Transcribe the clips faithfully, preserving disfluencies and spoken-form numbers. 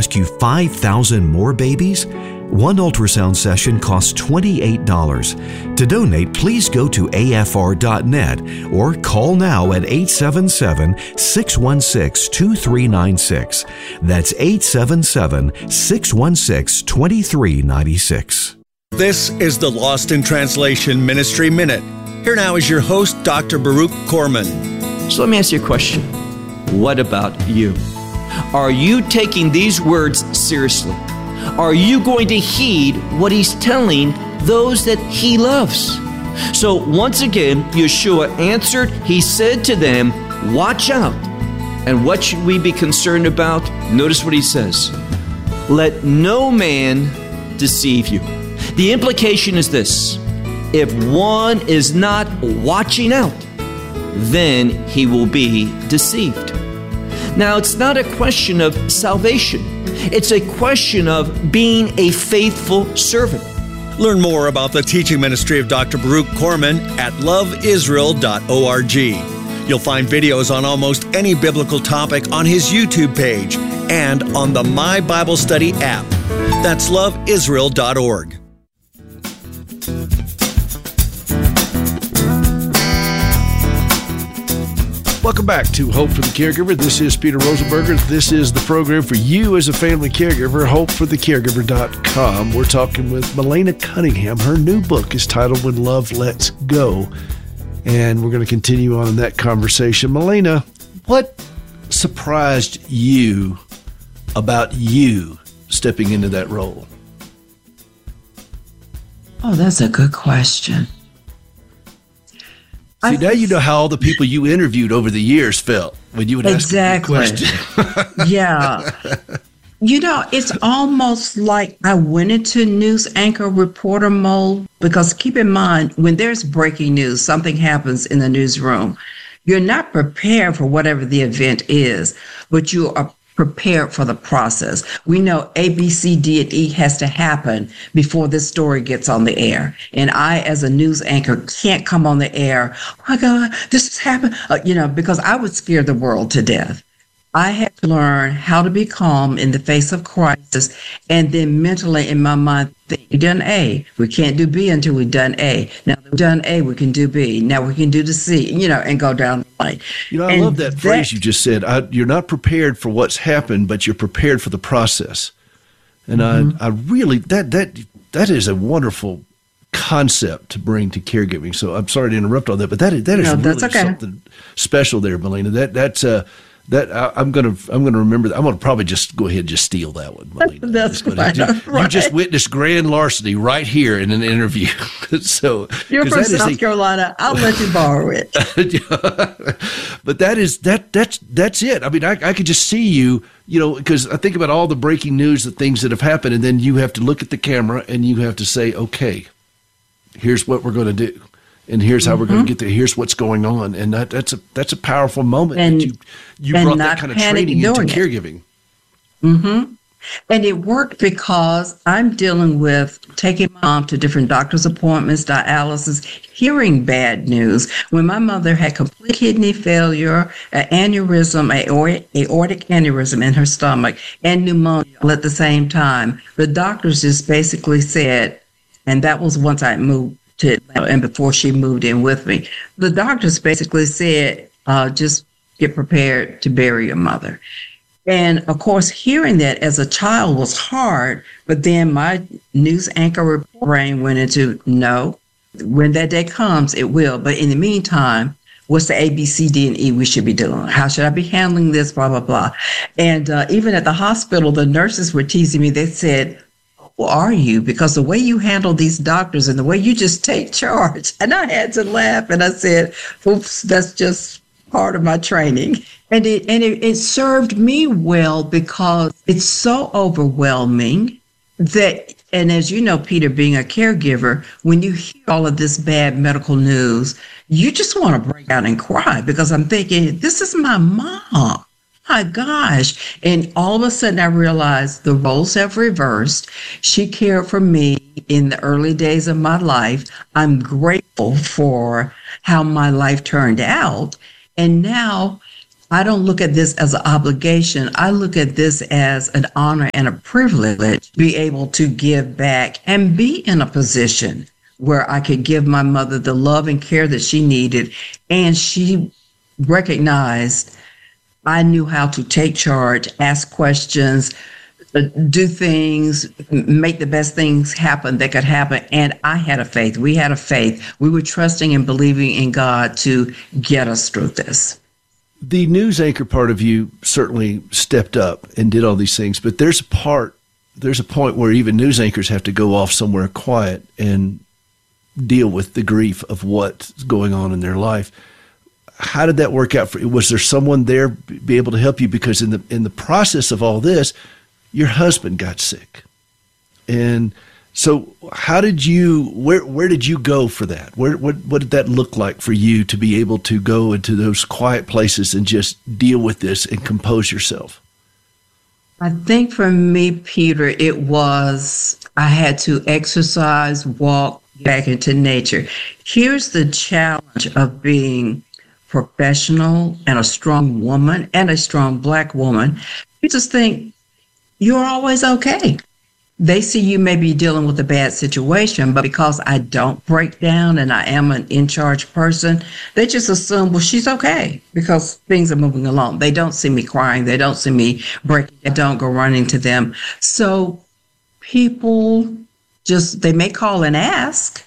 rescue five thousand more babies? One ultrasound session costs twenty-eight dollars. To donate, please go to A F R dot net or call now at eight seven seven, six one six, two three nine six. That's eight seven seven, six one six, two three nine six. This is the Lost in Translation Ministry Minute. Here now is your host, Doctor Baruch Korman. So let me ask you a question. What about you? Are you taking these words seriously? Are you going to heed what he's telling those that he loves? So once again, Yeshua answered, he said to them, watch out. And what should we be concerned about? Notice what he says. Let no man deceive you. The implication is this. If one is not watching out, then he will be deceived. Now, it's not a question of salvation. It's a question of being a faithful servant. Learn more about the teaching ministry of Doctor Baruch Korman at love israel dot org. You'll find videos on almost any biblical topic on his YouTube page and on the My Bible Study app. That's love israel dot org. Welcome back to Hope for the Caregiver. This is Peter Rosenberger. This is the program for you as a family caregiver, hope for the caregiver dot com. We're talking with Melena Cunningham. Her new book is titled When Love Lets Go, and we're going to continue on in that conversation. Melena, what surprised you about you stepping into that role? Oh, that's a good question. See, now you know how all the people you interviewed over the years felt when you would ask exactly. a question. Yeah. You know, it's almost like I went into news anchor reporter mode, because keep in mind, when there's breaking news, something happens in the newsroom, you're not prepared for whatever the event is, but you are prepared for the process. We know A, B, C, D, and E has to happen before this story gets on the air. And I, as a news anchor, can't come on the air, oh my God, this has happened, uh, you know, because I would scare the world to death. I had to learn how to be calm in the face of crisis, and then mentally in my mind, think, we've done A. We can't do B until we've done A. Now that we've done A, we can do B. Now we can do the C, you know, and go down the line. You know, I and love that, that phrase you just said. I, you're not prepared for what's happened, but you're prepared for the process. And mm-hmm. I, I really, that that that is a wonderful concept to bring to caregiving. So I'm sorry to interrupt all that, but that is, that is no, really okay. something special there, Melena. That that's uh That I, I'm gonna I'm gonna remember that. I'm gonna probably just go ahead and just steal that one, Melena. That's right. You, right. you just witnessed grand larceny right here in an interview. So you're from South the, Carolina. I'll let you borrow it. But that is that that's that's it. I mean, I, I could just see you, you know, because I think about all the breaking news, the things that have happened, and then you have to look at the camera and you have to say, okay, here's what we're going to do. And here's how mm-hmm. we're going to get there. Here's what's going on, and that, that's a that's a powerful moment. And that you you brought that kind of training into caregiving. Mm-hmm. And it worked because I'm dealing with taking my mom to different doctor's appointments, dialysis, hearing bad news. When my mother had complete kidney failure, an aneurysm, a aortic aneurysm in her stomach, and pneumonia all at the same time, the doctors just basically said, and that was once I moved to Atlanta and before she moved in with me, the doctors basically said, uh, just get prepared to bury your mother. And of course, hearing that as a child was hard, but then my news anchor brain went into, no, when that day comes, it will. But in the meantime, what's the A, B, C, D, and E we should be doing? How should I be handling this, blah, blah, blah. And uh, even at the hospital, the nurses were teasing me. They said, who are you? Because the way you handle these doctors and the way you just take charge. And I had to laugh and I said, oops, that's just part of my training. And it and it, it served me well because it's so overwhelming that, and as you know, Peter, being a caregiver, when you hear all of this bad medical news, you just want to break out and cry because I'm thinking, this is my mom. My gosh. And all of a sudden I realized the roles have reversed. She cared for me in the early days of my life. I'm grateful for how my life turned out. And now I don't look at this as an obligation. I look at this as an honor and a privilege to be able to give back and be in a position where I could give my mother the love and care that she needed. And she recognized I knew how to take charge, ask questions, do things, make the best things happen that could happen. And I had a faith. We had a faith. We were trusting and believing in God to get us through this. The news anchor part of you certainly stepped up and did all these things, but there's a part, there's a point where even news anchors have to go off somewhere quiet and deal with the grief of what's going on in their life. How did that work out for you? Was there someone there be able to help you? Because in the in the process of all this, your husband got sick. And so how did you, where where did you go for that? Where what what did that look like for you to be able to go into those quiet places and just deal with this and compose yourself? I think for me, Peter, it was I had to exercise, walk back into nature. Here's the challenge of being professional and a strong woman and a strong Black woman. You just think you're always okay. They see you may be dealing with a bad situation, but because I don't break down and I am an in-charge person, they just assume, well, she's okay because things are moving along. They don't see me crying. They don't see me breaking. I don't go running to them. So people just, they may call and ask,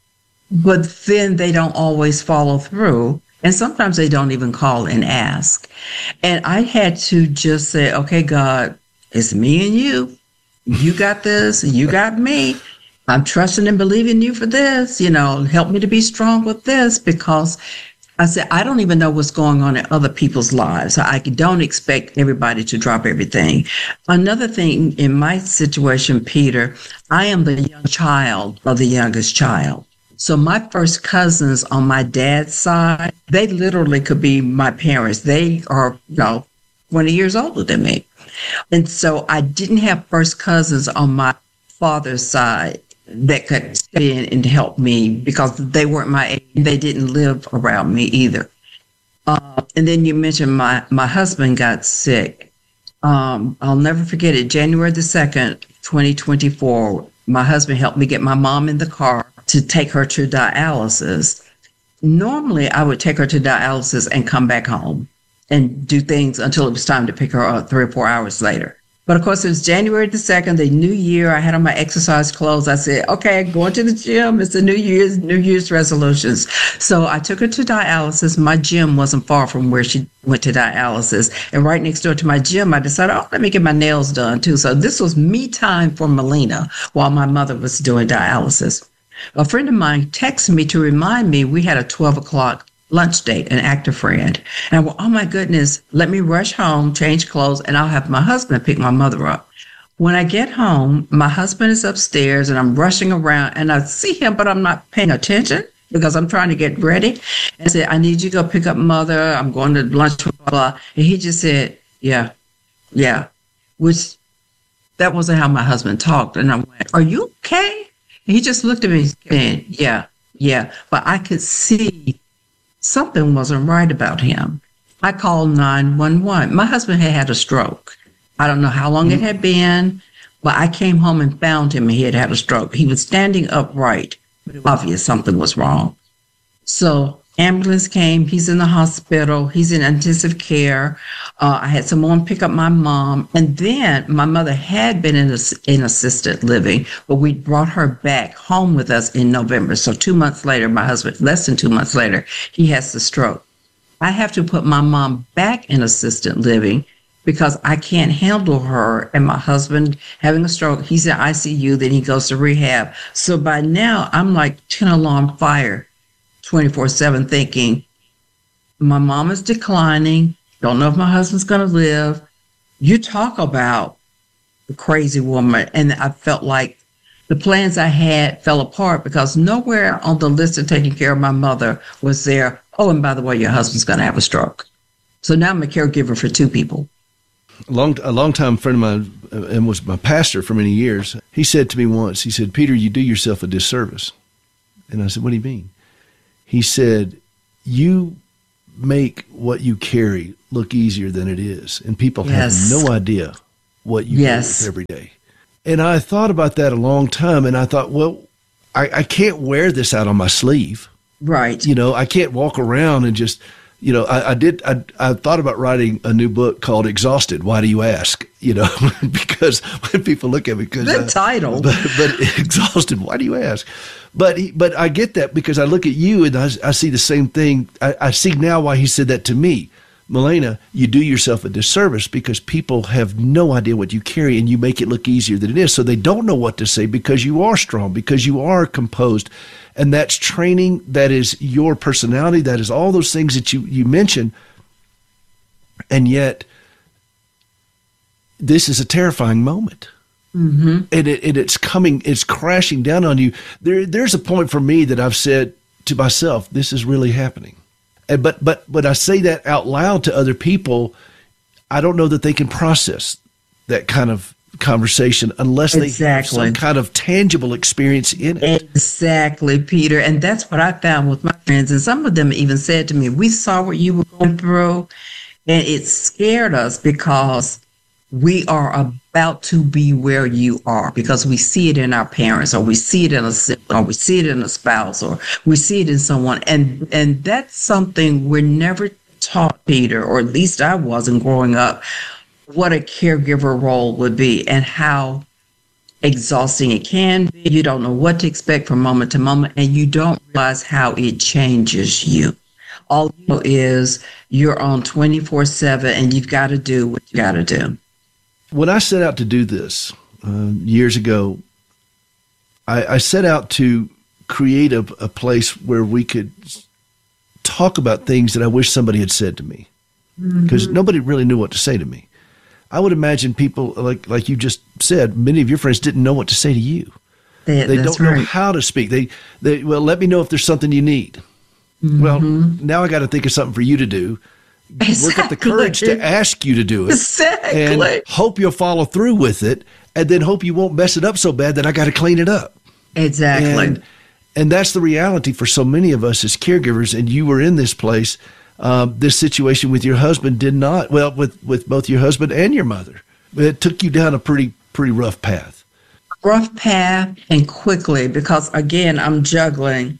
but then they don't always follow through. And sometimes they don't even call and ask. And I had to just say, okay, God, it's me and you. You got this, you got me. I'm trusting and believing you for this. You know, help me to be strong with this, because I said, I don't even know what's going on in other people's lives. I don't expect everybody to drop everything. Another thing in my situation, Peter, I am the young child of the youngest child. So my first cousins on my dad's side, they literally could be my parents. They are, you know, twenty years older than me. And so I didn't have first cousins on my father's side that could step in and help me because they weren't my age. They didn't live around me either. Uh, and then you mentioned my, my husband got sick. Um, I'll never forget it. January the second, twenty twenty-four, my husband helped me get my mom in the car to take her to dialysis. Normally, I would take her to dialysis and come back home and do things until it was time to pick her up three or four hours later. But of course, it was January the second, the new year. I had on my exercise clothes. I said, okay, going to the gym. It's the New Year's, New Year's resolutions. So I took her to dialysis. My gym wasn't far from where she went to dialysis. And right next door to my gym, I decided, oh, let me get my nails done too. So this was me time for Melina while my mother was doing dialysis. A friend of mine texted me to remind me we had a twelve o'clock lunch date, an active friend. And I went, oh my goodness, let me rush home, change clothes, and I'll have my husband pick my mother up. When I get home, my husband is upstairs and I'm rushing around and I see him, but I'm not paying attention because I'm trying to get ready. And I said, I need you to go pick up mother. I'm going to lunch, blah, blah, blah. And he just said, yeah, yeah, which that wasn't how my husband talked. And I went, are you okay? And he just looked at me saying, yeah, yeah. But I could see something wasn't right about him. I called nine one one. My husband had had a stroke. I don't know how long mm-hmm. it had been, but I came home and found him and he had had a stroke. He was standing upright, but it was obvious something was wrong. So ambulance came. He's in the hospital. He's in intensive care. Uh, I had someone pick up my mom. And then my mother had been in, a, in assisted living, but we brought her back home with us in November. So two months later, my husband, less than two months later, he has the stroke. I have to put my mom back in assisted living because I can't handle her and my husband having a stroke. He's in I C U, then he goes to rehab. So by now, I'm like ten alarm fire. twenty-four seven thinking, my mom is declining, don't know if my husband's going to live. You talk about the crazy woman. And I felt like the plans I had fell apart because nowhere on the list of taking care of my mother was there, oh, and by the way, your husband's going to have a stroke. So now I'm a caregiver for two people. A long, a long time friend of mine and was my pastor for many years. He said to me once, he said, Peter, you do yourself a disservice. And I said, what do you mean? He said, you make what you carry look easier than it is. And people Yes. have no idea what you Yes. do every day. And I thought about that a long time, and I thought, well, I, I can't wear this out on my sleeve. Right. You know, I can't walk around and just, you know, I, I did, I, I thought about writing a new book called Exhausted. Why do you ask? You know, because when people look at me, because Good title. But, but exhausted. Why do you ask? But he, but I get that because I look at you and I, I see the same thing. I, I see now why he said that to me. Malena, you do yourself a disservice because people have no idea what you carry and you make it look easier than it is. So they don't know what to say because you are strong, because you are composed. And that's training. That is your personality. That is all those things that you, you mentioned. And yet, this is a terrifying moment. Mm-hmm. And, it, and it's coming, it's crashing down on you. There, there's a point for me that I've said to myself, this is really happening. And, but, but when I say that out loud to other people, I don't know that they can process that kind of conversation unless they Exactly. have some kind of tangible experience in it. Exactly, Peter. And that's what I found with my friends. And some of them even said to me, we saw what you were going through, and it scared us because we are about to be where you are, because we see it in our parents, or we see it in a sibling, or we see it in a spouse, or we see it in someone. And, and that's something we're never taught, Peter, or at least I wasn't growing up, what a caregiver role would be and how exhausting it can be. You don't know what to expect from moment to moment, and you don't realize how it changes you. All you know is you're on twenty-four seven and you've got to do what you got to do. When I set out to do this uh, years ago, I, I set out to create a, a place where we could talk about things that I wish somebody had said to me, because mm-hmm. nobody really knew what to say to me. I would imagine people, like like you just said, many of your friends didn't know what to say to you. That, they that's don't know right. how to speak. They, they well, let me know if there's something you need. Mm-hmm. Well, now I got to think of something for you to do. Exactly. Work up the courage to ask you to do it. Exactly. And hope you'll follow through with it, and then hope you won't mess it up so bad that I got to clean it up. Exactly. And, and that's the reality for so many of us as caregivers, and you were in this place. Um, this situation with your husband did not, well, with, with both your husband and your mother, it took you down a pretty, pretty rough path. Rough path, and quickly, because again, I'm juggling.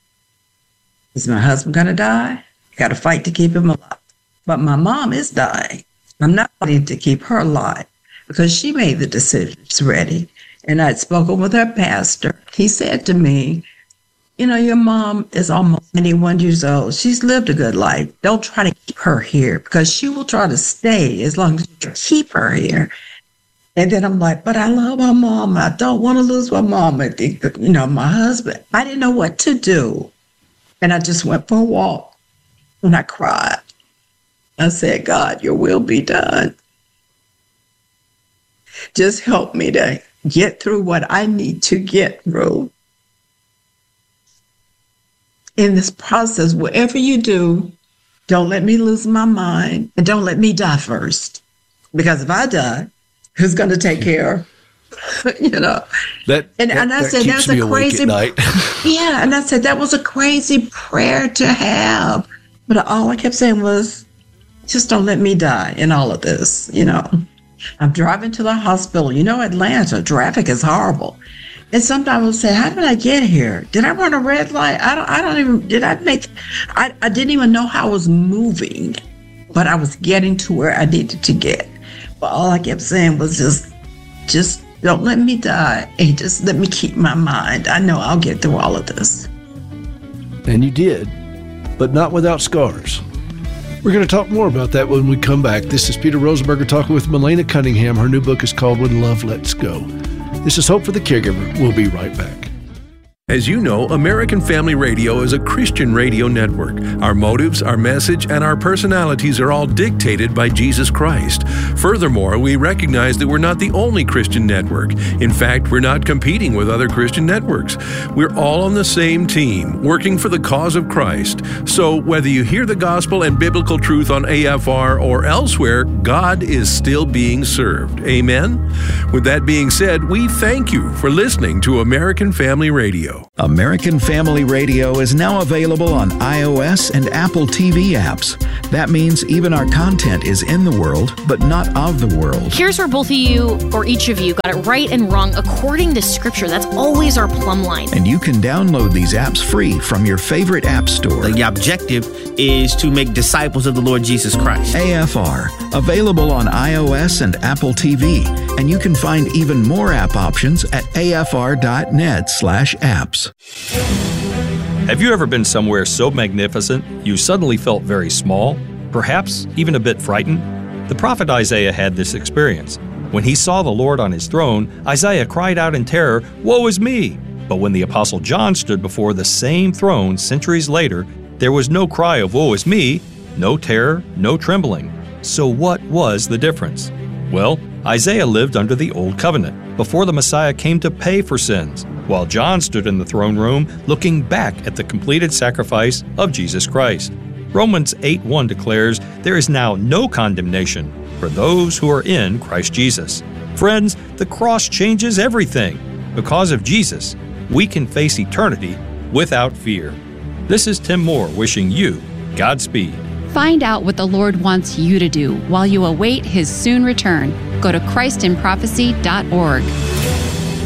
Is my husband going to die? Got to fight to keep him alive. But my mom is dying. I'm not fighting to keep her alive because she made the decision. She's ready. And I'd spoken with her pastor. He said to me, you know, your mom is almost ninety-one years old. She's lived a good life. Don't try to keep her here because she will try to stay as long as you keep her here. And then I'm like, but I love my mom. I don't want to lose my mom. I think, you know, my husband. I didn't know what to do. And I just went for a walk and I cried. I said, God, your will be done. Just help me to get through what I need to get through. In this process, whatever you do, don't let me lose my mind and don't let me die first. Because if I die, who's going to take care? you know. That, and, that, and I that said, keeps that's me a crazy. awake at night. yeah, and I said that was a crazy prayer to have. But all I kept saying was, just don't let me die in all of this, you know. I'm driving to the hospital. You know, Atlanta, traffic is horrible. And sometimes I'll say, how did I get here? Did I run a red light? I don't I don't even, did I make, I, I didn't even know how I was moving, but I was getting to where I needed to get. But all I kept saying was just, just don't let me die. And just let me keep my mind. I know I'll get through all of this. And you did, but not without scars. We're going to talk more about that when we come back. This is Peter Rosenberger talking with Malena Cunningham. Her new book is called When Love Lets Go. This is Hope for the Caregiver. We'll be right back. As you know, American Family Radio is a Christian radio network. Our motives, our message, and our personalities are all dictated by Jesus Christ. Furthermore, we recognize that we're not the only Christian network. In fact, we're not competing with other Christian networks. We're all on the same team, working for the cause of Christ. So whether you hear the gospel and biblical truth on A F R or elsewhere, God is still being served. Amen? With that being said, we thank you for listening to American Family Radio. Radio. American Family Radio is now available on iOS and Apple T V apps. That means even our content is in the world, but not of the world. Here's where both of you, or each of you, got it right and wrong according to Scripture. That's always our plumb line. And you can download these apps free from your favorite app store. The objective is to make disciples of the Lord Jesus Christ. A F R, available on iOS and Apple T V. And you can find even more app options at afr.net slash apps. Have you ever been somewhere so magnificent you suddenly felt very small, perhaps even a bit frightened? The prophet Isaiah had this experience. When he saw the Lord on his throne, Isaiah cried out in terror, "Woe is me!" But when the Apostle John stood before the same throne centuries later, there was no cry of "Woe is me," no terror, no trembling. So what was the difference? Well, Isaiah lived under the Old Covenant, before the Messiah came to pay for sins, while John stood in the throne room looking back at the completed sacrifice of Jesus Christ. Romans eight one declares, "There is now no condemnation for those who are in Christ Jesus." Friends, the cross changes everything. Because of Jesus, we can face eternity without fear. This is Tim Moore wishing you Godspeed. Find out what the Lord wants you to do while you await His soon return. Go to Christ in Prophecy dot org.